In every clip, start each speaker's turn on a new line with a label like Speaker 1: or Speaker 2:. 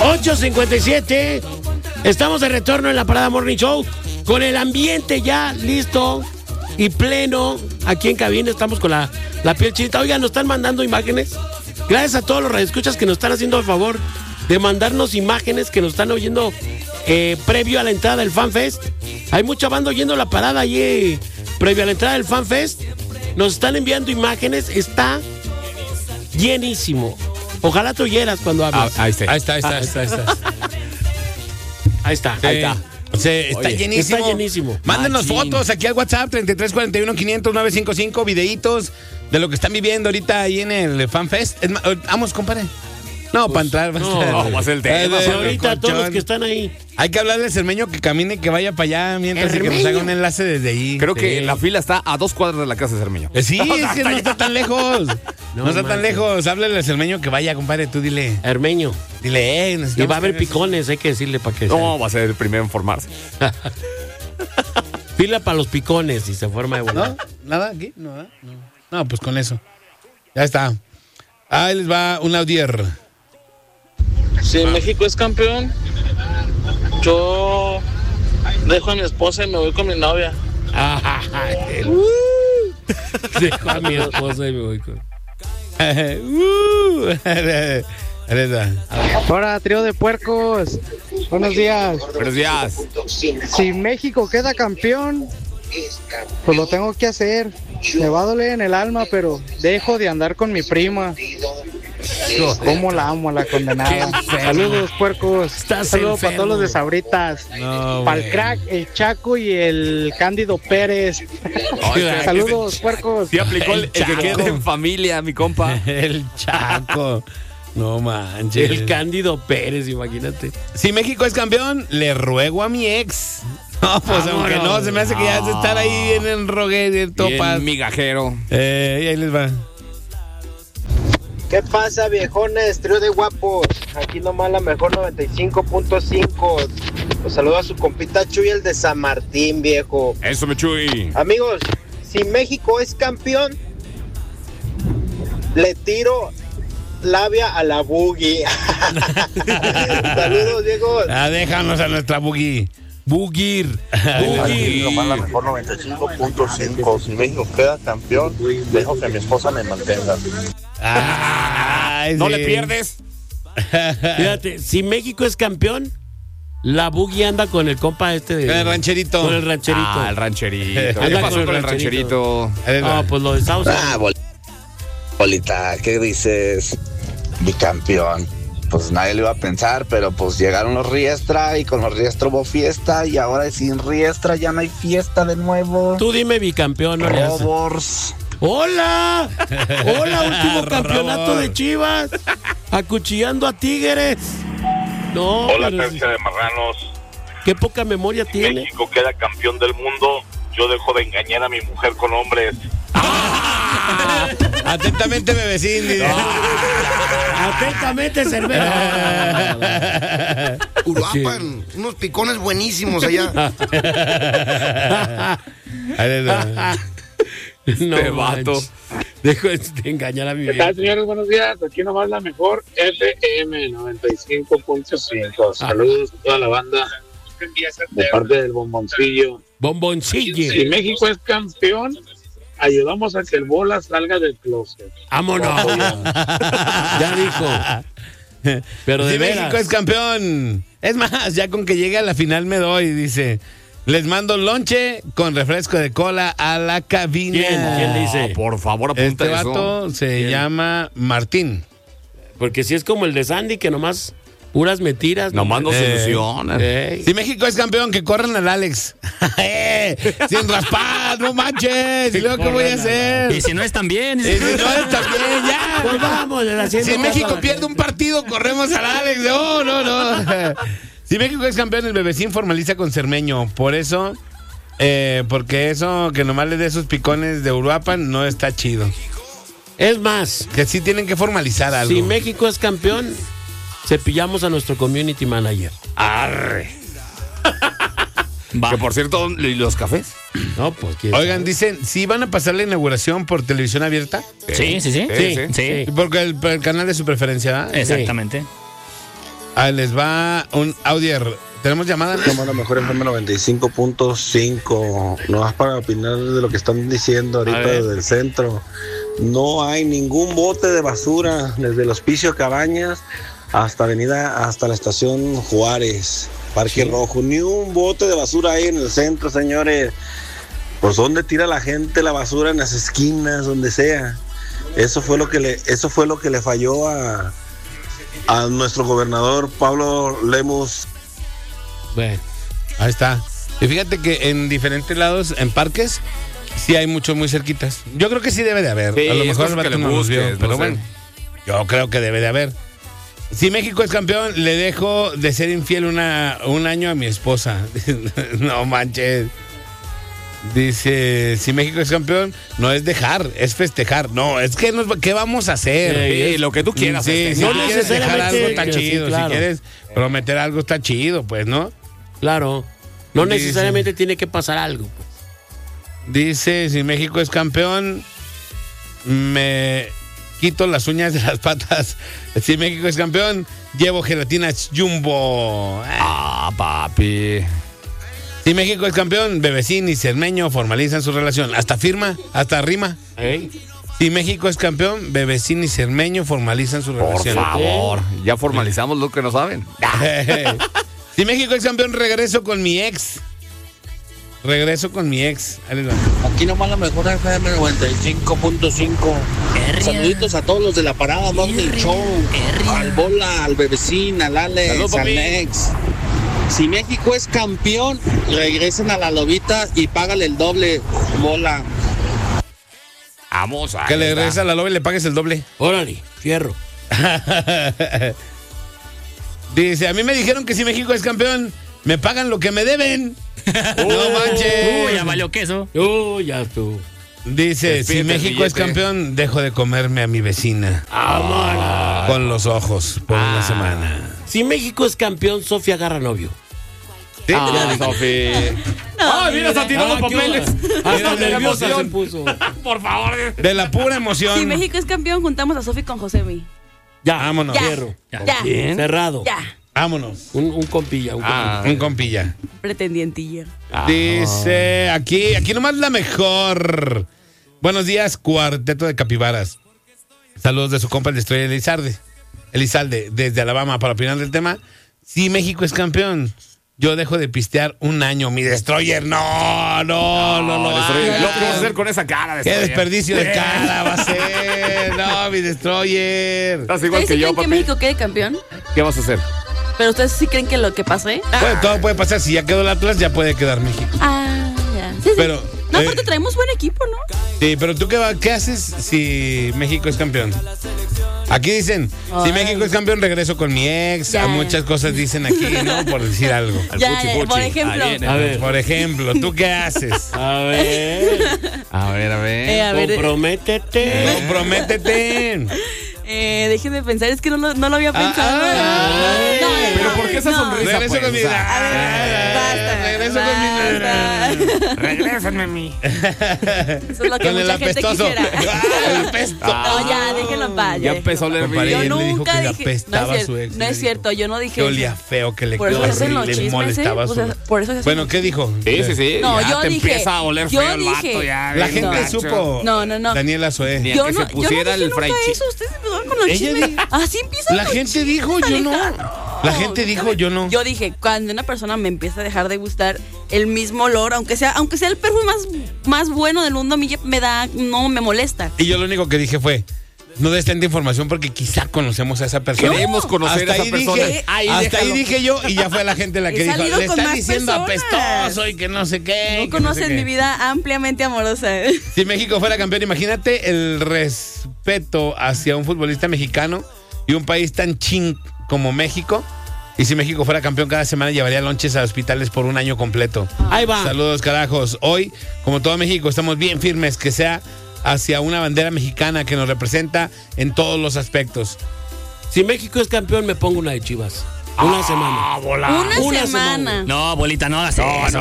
Speaker 1: 8:57. Estamos de retorno en la Parada Morning Show con el ambiente ya listo y pleno. Aquí en cabina estamos con la piel chinita. Oigan, nos están mandando imágenes. Gracias a todos los radioescuchas que nos están haciendo el favor de mandarnos imágenes que nos están oyendo previo a la entrada del FanFest. Hay mucha banda oyendo la parada allí previo a la entrada del FanFest. Nos están enviando imágenes. Está llenísimo. Ojalá te oyeras cuando hablas.
Speaker 2: Ahí está.
Speaker 1: Ahí está.
Speaker 2: Está llenísimo.
Speaker 1: Está llenísimo.
Speaker 2: Mándenos fotos aquí al WhatsApp 3341-500-955, videitos de lo que están viviendo ahorita ahí en el FanFest. Vamos, compadre. No, para entrar.
Speaker 1: Va a ser el tema. Ahorita todos los que están ahí.
Speaker 2: Hay que hablarle al cermeño que camine y que vaya para allá mientras que nos haga un enlace desde ahí.
Speaker 3: Creo que la fila está a 2 cuadras de la casa de Cermeño.
Speaker 2: Sí, es que no está tan lejos. No está tan lejos. Háblale al cermeño que vaya, compadre. Tú dile.
Speaker 1: Hermeño.
Speaker 2: Dile,
Speaker 1: y va a haber picones, hay que decirle para que.
Speaker 3: No, va a ser el primero en formarse.
Speaker 1: Fila para los picones y se forma de vuelta.
Speaker 2: ¿No? ¿Nada aquí? No, pues con eso. Ya está. Ahí les va un audier.
Speaker 4: Si México es campeón, yo dejo a mi esposa y me voy con mi novia.
Speaker 1: Dejo a mi esposa y me voy con.
Speaker 5: Hola, trío de puercos. Buenos días.
Speaker 3: Buenos días.
Speaker 5: Si México queda campeón, pues lo tengo que hacer. Me va a doler en el alma, pero dejo de andar con mi prima. ¿Cómo la amo a la condenada? Saludos, puercos. Saludos para todos los de Sabritas. Para el crack, el Chaco y el Cándido Pérez. Saludos, puercos.
Speaker 3: Sí aplicó el que quede en familia, mi compa.
Speaker 2: El Chaco. No manches.
Speaker 1: El Cándido Pérez, imagínate.
Speaker 2: Si México es campeón, le ruego a mi ex. No, pues aunque no, se me hace que ya es estar ahí en el rogue, en topas.
Speaker 3: Migajero.
Speaker 2: Y ahí les va.
Speaker 6: ¿Qué pasa, viejones? Trío de guapos. Aquí nomás la mejor 95.5. Los saludo a su compita Chuy, el de San Martín, viejo.
Speaker 3: Eso, me Chuy.
Speaker 6: Amigos, si México es campeón, le tiro labia a la Boogie. Saludos, Diego.
Speaker 2: Déjanos a nuestra Boogie. Bugir.
Speaker 7: Aquí nomás la mejor 95.5. Si México queda campeón, dejo que mi esposa me mantenga.
Speaker 3: No le pierdes.
Speaker 1: Fíjate, si México es campeón, la Boogie anda con el compa
Speaker 2: el rancherito.
Speaker 1: Con el rancherito.
Speaker 3: El rancherito. ¿Qué pasó con el rancherito?
Speaker 1: No, pues lo de Sausa.
Speaker 7: Bolita, ¿qué dices? Bicampeón. Pues nadie lo iba a pensar, pero pues llegaron los Riestra y con los Riestra hubo fiesta y ahora sin Riestra ya no hay fiesta de nuevo.
Speaker 1: Tú dime bicampeón, no le haces.
Speaker 7: Robors.
Speaker 1: ¡Hola! Último campeonato de Chivas. Acuchillando a Tigres. No.
Speaker 8: Hola, tercia de marranos.
Speaker 1: Qué poca memoria tiene.
Speaker 8: México queda campeón del mundo. Yo dejo de engañar a mi mujer con hombres.
Speaker 2: Atentamente, bebecín.
Speaker 1: Atentamente, cerveza.
Speaker 9: Uruapan, unos picones buenísimos allá.
Speaker 1: No,
Speaker 3: vato.
Speaker 1: Dejo de engañar a mi
Speaker 4: ¿Qué tal, señores? Buenos días. Aquí nomás la mejor FM 95.5. Saludos a toda la banda de parte del Bomboncillo.
Speaker 1: Bomboncillo.
Speaker 4: Si México es campeón, ayudamos a que el Bola salga del closet.
Speaker 1: ¡Vámonos! Ya dijo. Pero de
Speaker 2: si
Speaker 1: veras.
Speaker 2: México es campeón. Es más, ya con que llegue a la final me doy, dice. Les mando lonche con refresco de cola a la cabina.
Speaker 1: ¿Quién dice?
Speaker 3: Por favor, apunta
Speaker 2: Este
Speaker 3: eso.
Speaker 2: vato se llama Martín.
Speaker 1: Porque si es como el de Sandy, que nomás puras mentiras.
Speaker 3: Nomás nos ilusionan.
Speaker 2: Si México es campeón, que corran al Alex. Sin raspar, no manches. ¿Y luego qué voy a hacer?
Speaker 10: Y si no es tan bien.
Speaker 2: Y si no es tan bien, ya.
Speaker 1: Pues vamos,
Speaker 2: si México pierde un partido, corremos al Alex. No. Si México es campeón, el bebecín formaliza con Cermeño. Por eso, porque eso, que nomás le dé sus picones de Uruapan, no está chido.
Speaker 1: Es más,
Speaker 2: que sí tienen que formalizar algo.
Speaker 1: Si México es campeón, cepillamos a nuestro community manager.
Speaker 3: Arre. Que por cierto, ¿y los cafés?
Speaker 1: No, pues
Speaker 2: oigan, dicen, ¿sí van a pasar la inauguración por televisión abierta?
Speaker 10: Sí.
Speaker 2: Porque el canal de su preferencia, ¿verdad?
Speaker 10: Exactamente.
Speaker 2: Ahí les va un audio. ¿Tenemos llamada?
Speaker 10: Como la mejor FM 95.5. No vas para opinar de lo que están diciendo ahorita desde el centro. No hay ningún bote de basura desde el Hospicio Cabañas hasta la estación Juárez, Parque Rojo. Ni un bote de basura hay en el centro, señores. Pues ¿dónde tira la gente la basura? En las esquinas, donde sea. Eso fue lo que le falló a nuestro gobernador Pablo Lemus.
Speaker 2: Bueno, ahí está. Y fíjate que en diferentes lados, en parques, sí hay muchos muy cerquitas. Yo creo que sí debe de haber.
Speaker 3: Sí,
Speaker 2: a lo mejor
Speaker 3: es cosa que le
Speaker 2: no los vio,
Speaker 3: busques,
Speaker 2: pero
Speaker 3: no sé.
Speaker 2: bueno, yo creo que debe de haber. Si México es campeón, le dejo de ser infiel un año a mi esposa. No manches. Dice, si México es campeón, no es dejar, es festejar. No, es que ¿qué vamos a hacer?
Speaker 3: Sí, lo que tú quieras.
Speaker 2: Sí, si
Speaker 1: No
Speaker 2: tú quieres dejar
Speaker 1: necesariamente
Speaker 2: algo está
Speaker 1: que sí,
Speaker 2: chido.
Speaker 1: claro.
Speaker 2: Si quieres prometer algo está chido, pues, ¿no?
Speaker 1: Claro. No
Speaker 2: Dice-
Speaker 1: necesariamente tiene que pasar algo.
Speaker 2: Dice, si México es campeón, me quito las uñas de las patas. Si México es campeón, llevo gelatinas Jumbo.
Speaker 3: Ah, papi.
Speaker 2: Si México es campeón, Bebecín y Cermeño formalizan su relación. Hasta rima. Si México es campeón, Bebecín y Cermeño formalizan su
Speaker 3: Por
Speaker 2: relación.
Speaker 3: favor. Ya formalizamos lo que no saben.
Speaker 2: Si México es campeón, regreso con mi ex. Ahí les va.
Speaker 11: Aquí nomás la mejor FM 95.5. Saluditos a todos los de la parada Morning Show. Al Bola, al Bebecín, al Alex,
Speaker 2: Salud, papi.
Speaker 11: al Nex. Si México es campeón, regresen a la lobita y págale el doble, Bola.
Speaker 3: Vamos a.
Speaker 2: Que le regreses a la loba y le pagues el doble.
Speaker 1: Órale, fierro.
Speaker 2: Dice, a mí me dijeron que si México es campeón, me pagan lo que me deben. No manches.
Speaker 12: Ya valió queso.
Speaker 1: Ya tú.
Speaker 2: Dice, si
Speaker 3: Despídete el
Speaker 2: México es
Speaker 3: billete.
Speaker 2: campeón, dejo de comerme a mi vecina. Con los ojos por una semana.
Speaker 1: Si México es campeón, Sofía agarra novio.
Speaker 2: ¿Sí?
Speaker 3: Sofi.
Speaker 12: No,
Speaker 3: Mira, se tiró los
Speaker 1: ¿qué
Speaker 3: papeles.
Speaker 1: hubo? Hasta
Speaker 3: de la
Speaker 1: nerviosa se
Speaker 3: emoción.
Speaker 1: puso.
Speaker 3: Por favor.
Speaker 2: De la pura emoción.
Speaker 13: Si México es campeón, juntamos a Sofi con Josemi.
Speaker 1: Ya,
Speaker 2: Vámonos.
Speaker 13: Ya.
Speaker 1: Fierro.
Speaker 13: Ya.
Speaker 1: Cerrado.
Speaker 13: Ya.
Speaker 2: Vámonos.
Speaker 1: Un compilla.
Speaker 2: Un compilla.
Speaker 13: Pretendientilla.
Speaker 2: Dice, aquí nomás la mejor. Buenos días, cuarteto de capibaras. Saludos de su compa el Destroyer Elizalde, desde Alabama, para opinar del tema. Si México es campeón, yo dejo de pistear un año. Mi Destroyer, no.
Speaker 3: Destroyer. Lo que vas a hacer con esa cara,
Speaker 2: Qué
Speaker 3: Destroyer.
Speaker 2: desperdicio de cara va a ser. No, mi Destroyer.
Speaker 3: Estás igual
Speaker 13: ¿Ustedes
Speaker 3: que
Speaker 13: sí
Speaker 3: yo,
Speaker 13: creen que
Speaker 3: papi.
Speaker 13: México quede campeón?
Speaker 3: ¿Qué vas a hacer?
Speaker 13: Pero ustedes sí creen que lo que pase.
Speaker 2: Bueno, todo puede pasar. Si ya quedó el Atlas, ya puede quedar México.
Speaker 13: Ah, ya. Sí, sí.
Speaker 2: Pero,
Speaker 13: No, porque traemos buen equipo, ¿no?
Speaker 2: Sí, pero tú qué haces si México es campeón? Aquí dicen, si
Speaker 13: Ay.
Speaker 2: México es campeón, regreso con mi ex.
Speaker 13: Ya.
Speaker 2: A muchas cosas dicen aquí, ¿no? Por decir algo.
Speaker 13: Ya, por ejemplo.
Speaker 1: A ver.
Speaker 2: Por ejemplo, ¿tú qué haces?
Speaker 1: A ver.
Speaker 3: A ver.
Speaker 13: A ver,
Speaker 1: Comprométete.
Speaker 2: Comprométete.
Speaker 13: déjenme pensar, es que no lo había pensado.
Speaker 2: ay.
Speaker 13: No,
Speaker 3: Pero ¿por qué esa
Speaker 13: no.
Speaker 3: sonrisa?
Speaker 2: Regreso
Speaker 3: pues?
Speaker 2: con mi
Speaker 3: O sea,
Speaker 13: Basta.
Speaker 2: Regreso con mi
Speaker 13: Basta.
Speaker 3: Regrésenme a mí.
Speaker 13: Eso es lo que
Speaker 2: Con el
Speaker 13: mucha gente
Speaker 2: apestoso.
Speaker 13: quisiera.
Speaker 2: El apesto.
Speaker 13: No, ya, déjenlo en paz.
Speaker 3: Ya empezó a oler
Speaker 2: Compadre,
Speaker 3: bien.
Speaker 2: él
Speaker 13: Yo
Speaker 2: me dijo
Speaker 13: nunca
Speaker 2: que le
Speaker 13: dije.
Speaker 2: apestaba
Speaker 13: No es
Speaker 2: a su ex.
Speaker 13: cierto, no
Speaker 2: me
Speaker 13: es
Speaker 2: dijo.
Speaker 13: cierto, yo no dije
Speaker 2: Que olía
Speaker 13: eso.
Speaker 2: feo, que le
Speaker 13: Por eso
Speaker 2: quedó
Speaker 13: hacen los
Speaker 2: horrible, le
Speaker 13: chismes,
Speaker 2: molestaba
Speaker 13: ¿eh?
Speaker 2: su...
Speaker 13: O sea, por eso se hacen
Speaker 2: Bueno,
Speaker 13: los
Speaker 2: ¿qué dijo?
Speaker 3: Sí.
Speaker 13: No,
Speaker 3: Ya
Speaker 13: yo
Speaker 3: te
Speaker 13: dije.
Speaker 3: empieza a oler
Speaker 13: yo
Speaker 3: feo el vato,
Speaker 13: dije.
Speaker 3: ya.
Speaker 2: La
Speaker 3: bien
Speaker 2: gente
Speaker 3: gacho.
Speaker 2: supo.
Speaker 13: No.
Speaker 2: Daniela Zoé.
Speaker 3: Ni a
Speaker 13: Yo
Speaker 3: que
Speaker 13: no,
Speaker 3: se pusiera
Speaker 13: yo no
Speaker 3: el
Speaker 13: dije
Speaker 3: fried
Speaker 13: nunca
Speaker 3: chicken.
Speaker 13: eso, ustedes empezaron con los
Speaker 2: Ella
Speaker 13: chismes.
Speaker 2: dijo-
Speaker 13: Así empiezan
Speaker 2: La
Speaker 13: los
Speaker 2: gente
Speaker 13: chismes,
Speaker 2: dijo, yo no.
Speaker 13: Alejandro.
Speaker 2: La gente dijo, yo no.
Speaker 13: Yo dije, cuando una persona me empieza a dejar de gustar el mismo olor, aunque sea el perfume más bueno del mundo, a mí ya no me molesta.
Speaker 2: Y yo lo único que dije fue, no des tanta información porque quizá conocemos a esa persona.
Speaker 3: Queremos conocer a esa persona.
Speaker 2: Hasta ahí dije yo y ya fue la gente la que
Speaker 13: He
Speaker 2: dijo,
Speaker 13: salido
Speaker 2: le
Speaker 13: con
Speaker 2: están
Speaker 13: más
Speaker 2: diciendo
Speaker 13: personas.
Speaker 2: apestoso y que no sé qué.
Speaker 13: No
Speaker 2: que
Speaker 13: conocen
Speaker 2: sé qué.
Speaker 13: mi vida ampliamente amorosa.
Speaker 2: Si México fuera campeón, imagínate el respeto hacia un futbolista mexicano y un país tan ching como México. Y si México fuera campeón, cada semana llevaría lonches a hospitales por un año completo.
Speaker 1: Ahí va.
Speaker 2: Saludos, carajos. Hoy, como todo México, estamos bien firmes que sea hacia una bandera mexicana que nos representa en todos los aspectos.
Speaker 1: Si México es campeón, me pongo una de Chivas. Una semana.
Speaker 13: Una semana.
Speaker 12: No, bolita, no hagas eso.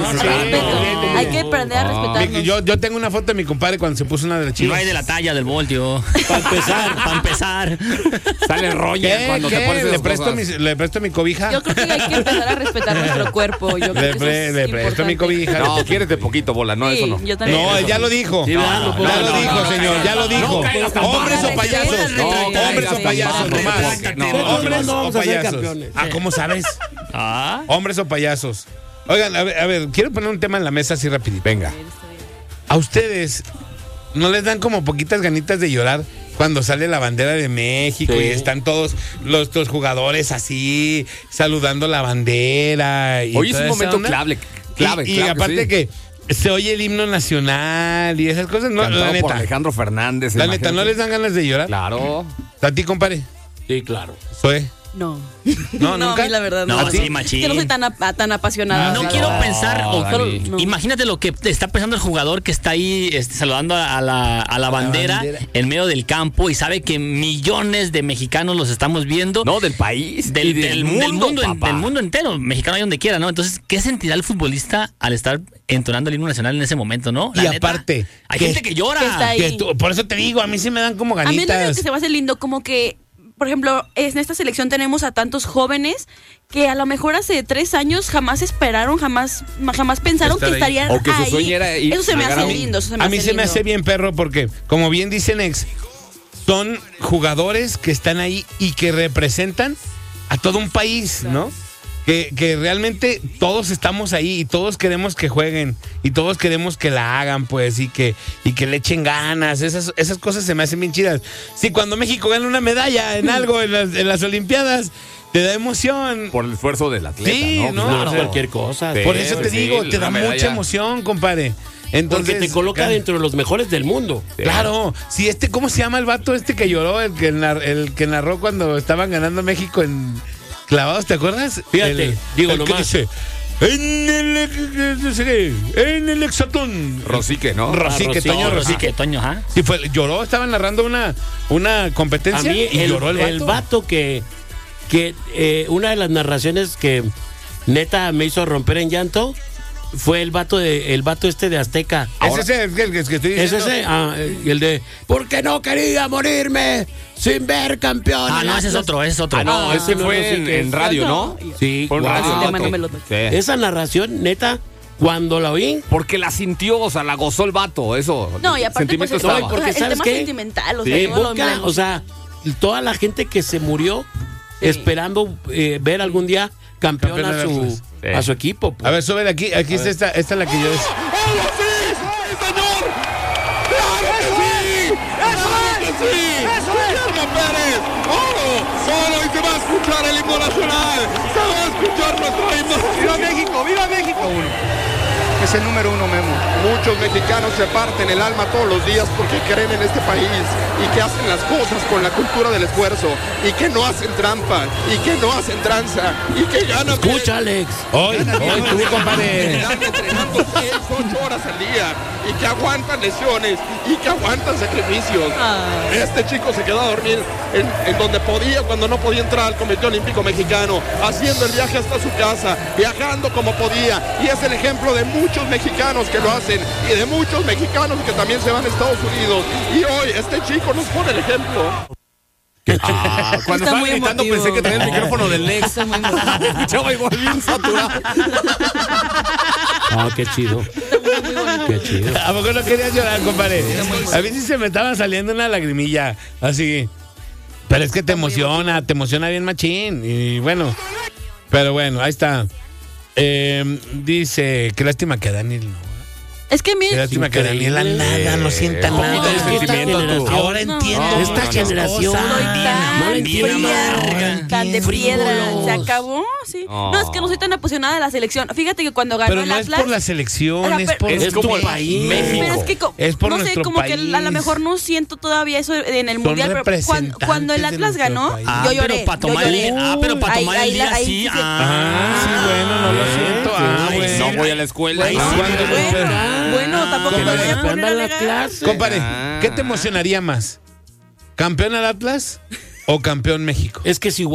Speaker 13: Hay que aprender a respetarnos.
Speaker 2: Yo tengo una foto de mi compadre cuando se puso una de las Chivas.
Speaker 12: No hay de la talla del voltio.
Speaker 1: Para empezar.
Speaker 3: Sale Roger cuando te pones
Speaker 2: ¿Le presto mi cobija?
Speaker 13: Yo creo que hay que empezar a respetar nuestro cuerpo. Yo creo que eso
Speaker 2: Le
Speaker 13: es
Speaker 2: presto mi cobija.
Speaker 3: No, quieres de poquito, bola, no,
Speaker 13: Sí,
Speaker 3: eso no.
Speaker 13: yo también.
Speaker 2: No, ya lo dijo.
Speaker 1: Sí,
Speaker 2: Ya lo dijo, señor, ya lo dijo. Hombres o payasos. Hombres o payasos, nomás. Hombres o payasos. ¿Cómo sabes? Hombres o payasos. Oigan, a ver, quiero poner un tema en la mesa así rapidito.
Speaker 3: Venga.
Speaker 2: ¿A ustedes no les dan como poquitas ganitas de llorar cuando sale la bandera de México y están todos los jugadores así saludando la bandera? Y
Speaker 3: hoy es
Speaker 2: toda
Speaker 3: un
Speaker 2: esa
Speaker 3: momento
Speaker 2: onda?
Speaker 3: clave.
Speaker 2: Y aparte que se oye el himno nacional y esas cosas, no,
Speaker 3: Cantado
Speaker 2: la
Speaker 3: por
Speaker 2: neta.
Speaker 3: Alejandro Fernández.
Speaker 2: La neta, ¿no les dan ganas de llorar?
Speaker 3: Claro.
Speaker 2: ¿A ti, compadre?
Speaker 1: Sí, claro.
Speaker 2: ¿Soy?
Speaker 13: No.
Speaker 2: No,
Speaker 13: No,
Speaker 2: nunca.
Speaker 13: a mí la verdad
Speaker 12: No,
Speaker 13: no.
Speaker 12: sí, machín.
Speaker 13: Que no soy tan apasionada.
Speaker 12: No quiero pensar,
Speaker 3: Dani.
Speaker 12: imagínate lo que está pensando el jugador que está ahí saludando a la bandera en medio del campo y sabe que millones de mexicanos los estamos viendo.
Speaker 3: No, del país.
Speaker 12: Del mundo entero, mexicano ahí donde quiera, ¿no? Entonces, ¿qué sentirá el futbolista al estar entonando el himno nacional en ese momento, no?
Speaker 2: Y aparte,
Speaker 12: hay gente que llora.
Speaker 13: que está ahí.
Speaker 2: Por eso te digo, a mí sí me dan como
Speaker 13: A mí lo
Speaker 2: ganitas.
Speaker 13: que se me hace lindo, como que, por ejemplo, en esta selección tenemos a tantos jóvenes que a lo mejor hace 3 años jamás esperaron, jamás pensaron
Speaker 2: Estar
Speaker 13: que
Speaker 2: ahí.
Speaker 13: estarían
Speaker 3: O que su
Speaker 13: ahí.
Speaker 3: sueño era ir-
Speaker 13: Eso se me
Speaker 3: llegar
Speaker 13: hace
Speaker 3: a mí.
Speaker 13: lindo.
Speaker 2: A mí se me hace bien perro porque, como bien dice Nex, son jugadores que están ahí y que representan a todo un país, ¿no? Que realmente todos estamos ahí y todos queremos que jueguen y todos queremos que la hagan, pues, y que le echen ganas. Esas cosas se me hacen bien chidas. Si cuando México gana una medalla en algo en las Olimpiadas, te da emoción.
Speaker 3: Por el esfuerzo del atleta,
Speaker 2: Sí,
Speaker 3: ¿no?
Speaker 2: ¿no?
Speaker 1: No, cualquier cosa.
Speaker 3: Sí.
Speaker 2: Por eso te
Speaker 3: sí,
Speaker 2: digo, te da
Speaker 3: la medalla.
Speaker 2: mucha emoción, compadre. Entonces,
Speaker 1: Porque te coloca dentro de los mejores del mundo.
Speaker 2: Claro, si ¿cómo se llama el vato que lloró, el que narró cuando estaban ganando México en clavados, ¿te acuerdas?
Speaker 1: Fíjate, digo
Speaker 2: el que
Speaker 1: nomás.
Speaker 2: dice, en el hexatón.
Speaker 3: Rosique, ¿no?
Speaker 2: Rosique, Toño Rosique.
Speaker 12: Toño, ajá.
Speaker 2: Sí, lloró, estaba narrando una competencia
Speaker 1: A mí
Speaker 2: y lloró
Speaker 1: el vato que una de las narraciones que neta me hizo romper en llanto fue el vato de Azteca.
Speaker 2: ¿Es ese el que estoy diciendo?
Speaker 1: ¿Es ese? Y el de porque no quería morirme sin ver campeón.
Speaker 12: Ah, no, ese es otro.
Speaker 3: Ah, no, ese
Speaker 1: no,
Speaker 3: fue
Speaker 1: sí que
Speaker 3: en
Speaker 1: es-
Speaker 3: radio, ¿no?
Speaker 1: Sí,
Speaker 3: Fue en
Speaker 1: guau.
Speaker 3: radio.
Speaker 13: Ese tema no me lo toqué.
Speaker 3: Sí.
Speaker 1: Esa narración, neta, cuando la oí,
Speaker 3: Porque la sintió, o sea, la gozó el vato, eso.
Speaker 13: No, y aparte, pues,
Speaker 3: Sentimiento
Speaker 13: el,
Speaker 3: estaba.
Speaker 1: No, y porque
Speaker 13: el
Speaker 1: ¿sabes
Speaker 13: tema
Speaker 1: qué?
Speaker 13: sentimental, o sea,
Speaker 1: sí,
Speaker 13: todo lo
Speaker 1: Boca,
Speaker 13: vemos.
Speaker 1: o sea, toda la gente que se murió esperando ver algún día campeón
Speaker 2: Campeón de Atlas.
Speaker 3: Sí.
Speaker 1: a su equipo. pues.
Speaker 2: A ver, súbele aquí está esta es la que yo decía.
Speaker 14: Solo y se va a escuchar el himno nacional. Se va a escuchar nuestro himno. ¡Viva México! ¡Viva México!
Speaker 5: Es el número 1, Memo.
Speaker 14: Muchos mexicanos se parten el alma todos los días porque creen en este país y que hacen las cosas con la cultura del esfuerzo y que no hacen trampa y que no hacen tranza y que ganan.
Speaker 1: Escucha, Alex.
Speaker 2: Hoy tú, compadre.
Speaker 14: Están entrenando 6, 8 horas al día y que aguantan lesiones y que aguantan sacrificios. Este chico se quedó a dormir en donde podía, cuando no podía entrar al Comité Olímpico Mexicano, haciendo el viaje hasta su casa, viajando como podía, y es el ejemplo de muchos mexicanos que lo hacen y de muchos mexicanos que también se van a Estados Unidos, y hoy este chico nos pone el ejemplo.
Speaker 3: Cuando
Speaker 13: Está
Speaker 3: estaba
Speaker 13: muy
Speaker 3: gritando
Speaker 13: emotivo.
Speaker 3: pensé que tenía el micrófono del Lex.
Speaker 13: Está muy emotivo.
Speaker 3: Escuchaba igual bien saturado.
Speaker 1: Ah, qué chido. Qué chido.
Speaker 2: ¿A poco no querías llorar, compadre? A mí sí se me estaba saliendo una lagrimilla, así. Pero es que te emociona bien machín. Y bueno, pero bueno, ahí está. Dice, qué lástima que Daniel no.
Speaker 13: Es que
Speaker 2: Qué lástima que Daniela nada, no sienta
Speaker 3: Un poquito
Speaker 2: nada.
Speaker 3: de sentimiento a tu-
Speaker 2: Ahora
Speaker 13: No,
Speaker 2: entiendo.
Speaker 13: no,
Speaker 1: Esta
Speaker 2: muchas
Speaker 1: generación
Speaker 2: cosas.
Speaker 13: Soy tan
Speaker 1: no la entiendo.
Speaker 13: fría, tan de piedra.
Speaker 1: Frívolos.
Speaker 13: Se acabó, sí.
Speaker 3: Oh.
Speaker 13: No, es que no soy tan apasionada de la selección. Fíjate que cuando ganó
Speaker 2: Pero
Speaker 13: el
Speaker 2: no es
Speaker 13: Atlas.
Speaker 2: por la selección,
Speaker 13: O sea,
Speaker 2: es
Speaker 13: pero-
Speaker 2: por
Speaker 1: Es como el
Speaker 2: país.
Speaker 1: país.
Speaker 13: Pero es que
Speaker 2: Es por
Speaker 13: no sé,
Speaker 2: nuestro
Speaker 13: como que a lo
Speaker 2: país.
Speaker 13: mejor no siento todavía eso en el
Speaker 2: Son
Speaker 13: mundial, pero cuando el
Speaker 2: representantes de
Speaker 13: Atlas
Speaker 2: nuestro
Speaker 13: ganó,
Speaker 2: país.
Speaker 13: yo lloré.
Speaker 12: pero para
Speaker 13: yo
Speaker 12: tomar
Speaker 13: lloré.
Speaker 12: el día
Speaker 13: ahí
Speaker 12: sí.
Speaker 13: sí.
Speaker 2: Ah, sí, bueno, no lo siento. Ah,
Speaker 12: Ay,
Speaker 2: bueno.
Speaker 3: No voy a la escuela.
Speaker 2: Ay,
Speaker 3: no.
Speaker 2: sí,
Speaker 13: Bueno, tampoco me voy a
Speaker 1: Anda
Speaker 13: poner a
Speaker 1: en la
Speaker 13: alegar.
Speaker 1: clase.
Speaker 2: Compadre, ¿qué te emocionaría más? ¿Campeón al Atlas o campeón México?
Speaker 1: Es que es igual.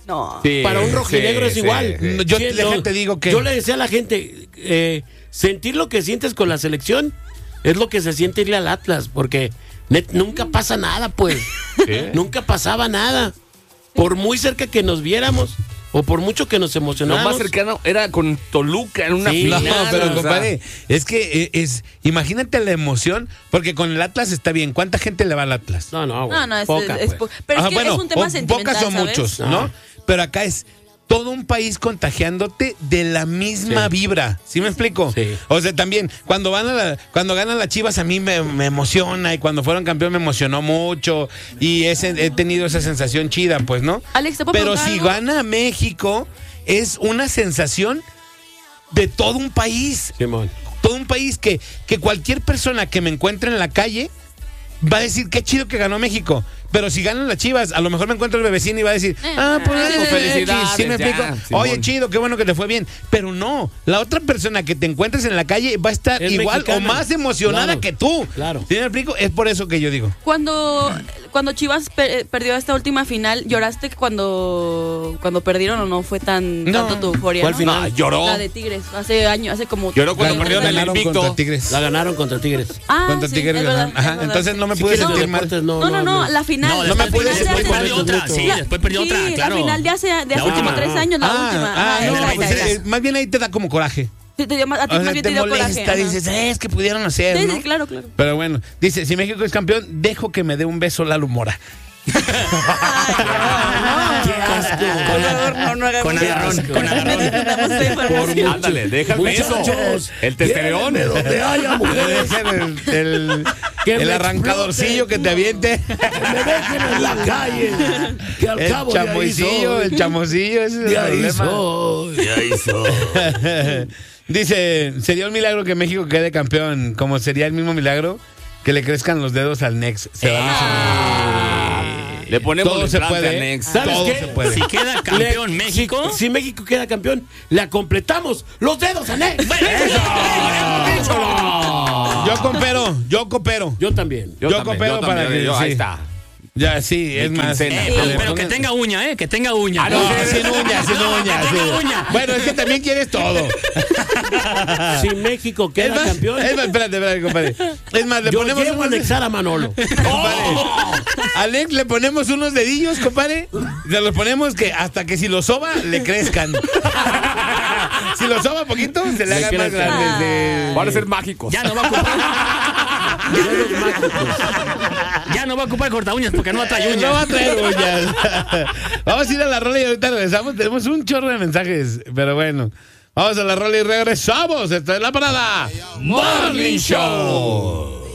Speaker 13: No.
Speaker 2: Sí,
Speaker 1: para un rojinegro es igual.
Speaker 2: Yo te digo que...
Speaker 1: Yo le decía a la gente, sentir lo que sientes con la selección es lo que se siente irle al Atlas, porque nunca pasa nada, pues.
Speaker 2: ¿Sí?
Speaker 1: Nunca pasaba nada. Por muy cerca que nos viéramos, o por mucho que nos emocionáramos.
Speaker 3: Lo más cercano era con Toluca en una final.
Speaker 2: No, pero
Speaker 3: o sea,
Speaker 2: compadre, es que imagínate la emoción, porque con el Atlas está bien. ¿Cuánta gente le va al Atlas?
Speaker 1: No,
Speaker 13: No,
Speaker 1: poca,
Speaker 13: es
Speaker 1: pues.
Speaker 13: pero es
Speaker 2: Ajá,
Speaker 13: que
Speaker 2: bueno,
Speaker 13: es un tema
Speaker 2: o
Speaker 13: sentimental,
Speaker 2: pocas o
Speaker 13: ¿sabes?
Speaker 2: muchos, ¿no? Pero acá es todo un país contagiándote de la misma vibra. ¿Sí me explico?
Speaker 1: Sí.
Speaker 2: O sea, también, cuando ganan las Chivas a mí me emociona, y cuando fueron campeón me emocionó mucho, y he tenido esa sensación chida, pues, ¿no?
Speaker 13: Alex, ¿te puedo
Speaker 2: Pero
Speaker 13: preguntar
Speaker 2: si
Speaker 13: algo?
Speaker 2: gana México, es una sensación de todo un país.
Speaker 1: Simón.
Speaker 2: Todo un país que cualquier persona que me encuentre en la calle va a decir, qué chido que ganó México. Pero si ganan las Chivas, a lo mejor me encuentro el bebecín y va a decir, pues
Speaker 3: felicidades,
Speaker 2: ¿sí me explico?
Speaker 3: ya, Simón.
Speaker 2: Oye, chido, qué bueno que te fue bien. Pero no, la otra persona que te encuentres en la calle va a estar
Speaker 1: Es
Speaker 2: igual
Speaker 1: mexicana.
Speaker 2: o más emocionada
Speaker 1: Claro,
Speaker 2: que tú.
Speaker 1: claro.
Speaker 2: ¿Sí me explico? Es por eso que yo digo.
Speaker 13: Cuando Chivas perdió esta última final, ¿lloraste cuando perdieron o no fue tanto tu euforia?
Speaker 1: ¿Cuál
Speaker 13: ¿no?
Speaker 1: final?
Speaker 3: Ah, lloró.
Speaker 13: La de Tigres, hace años, hace como...
Speaker 3: Lloró cuando perdieron el
Speaker 2: Ganaron
Speaker 3: invicto.
Speaker 2: contra Tigres.
Speaker 1: La ganaron contra Tigres.
Speaker 2: Contra
Speaker 13: sí,
Speaker 2: Tigres
Speaker 13: es verdad,
Speaker 2: ganaron. Ajá,
Speaker 13: es verdad.
Speaker 2: entonces no me
Speaker 1: Si
Speaker 2: pude
Speaker 1: quieres de
Speaker 2: sentir mal.
Speaker 1: deportes,
Speaker 13: No, la final.
Speaker 12: No,
Speaker 2: No me
Speaker 12: después,
Speaker 2: puedes
Speaker 12: después
Speaker 2: decir
Speaker 12: perdió otra. Sí,
Speaker 13: La-
Speaker 12: después perdió otra,
Speaker 13: sí,
Speaker 12: claro.
Speaker 13: La final de hace
Speaker 12: La
Speaker 13: como
Speaker 12: última.
Speaker 13: 3 años, la última. Ajá,
Speaker 12: en el
Speaker 13: esa,
Speaker 12: 26.
Speaker 2: Más bien ahí te da como coraje.
Speaker 13: Sí, te dio más- a ti
Speaker 2: O
Speaker 13: más
Speaker 2: sea,
Speaker 13: bien
Speaker 2: te
Speaker 13: te dio
Speaker 2: molesta,
Speaker 13: coraje. ajá.
Speaker 2: dices, es que pudieron hacer,
Speaker 13: Sí,
Speaker 2: ¿no?
Speaker 13: sí, claro.
Speaker 2: Pero bueno, dice, si México es campeón, dejo que me dé un beso Lalo Mora.
Speaker 12: Qué asco. Con agarrón, con agarrón.
Speaker 3: Ándale, déjame eso.
Speaker 1: Muchachos,
Speaker 3: El testosterón.
Speaker 1: llévenme donde haya mujeres. Que
Speaker 2: El
Speaker 1: me
Speaker 2: arrancadorcillo que te aviente.
Speaker 1: Que me dejen en la calle. Que al
Speaker 2: El
Speaker 1: cabo de ahí
Speaker 2: chamoycillo,
Speaker 1: soy.
Speaker 2: el chamoyillo, ese es
Speaker 1: De
Speaker 2: el
Speaker 1: ahí
Speaker 2: problema.
Speaker 1: soy. De ahí soy.
Speaker 2: Dice, sería un milagro que México quede campeón, como sería el mismo milagro que le crezcan los dedos al Nex. Se va a
Speaker 3: Le ponemos
Speaker 2: Todo
Speaker 3: el
Speaker 2: se
Speaker 3: implante
Speaker 2: puede.
Speaker 3: al Nex.
Speaker 1: ¿Sabes
Speaker 2: Todo
Speaker 1: qué?
Speaker 2: se puede.
Speaker 12: Si queda campeón México.
Speaker 1: Si México queda campeón, le completamos los dedos a Nex.
Speaker 2: Yo coopero.
Speaker 1: Yo también.
Speaker 2: Yo coopero para que
Speaker 3: Ahí
Speaker 2: sí.
Speaker 3: está.
Speaker 2: Ya, sí, es
Speaker 3: Mi
Speaker 2: más.
Speaker 3: quincena.
Speaker 12: Pero que tenga uña, que tenga uña.
Speaker 2: No, sin uña, sin uña.
Speaker 12: que tenga
Speaker 2: sí.
Speaker 12: uña.
Speaker 2: Bueno, es que también quieres todo.
Speaker 1: Si México queda campeón,
Speaker 2: espérate, compadre. Es más, le
Speaker 1: yo
Speaker 2: ponemos
Speaker 1: llevo a anexar a Manolo.
Speaker 2: Compadre. Alex, le ponemos unos dedillos, compadre. Se los ponemos que hasta que si los soba, le crezcan. Si los soba poquito, se le hagan más
Speaker 1: crezcan.
Speaker 2: grandes.
Speaker 3: Van a ser mágicos.
Speaker 12: Ya no va a ocupar. Ya no va a ocupar corta uñas porque no va a traer uñas.
Speaker 2: No va a traer uñas. Vamos a ir a la rola y ahorita regresamos. Tenemos un chorro de mensajes, pero bueno. Vamos a la rola y regresamos. Esta es La Parada Morning Show.